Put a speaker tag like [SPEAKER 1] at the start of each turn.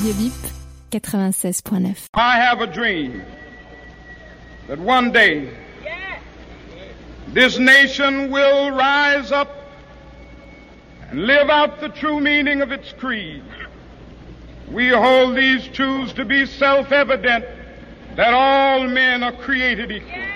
[SPEAKER 1] Radio Bip 96.9.
[SPEAKER 2] I have a dream that one day this nation will rise up and live out the true meaning of its creed. We hold these truths to be self-evident, that all men are created equal.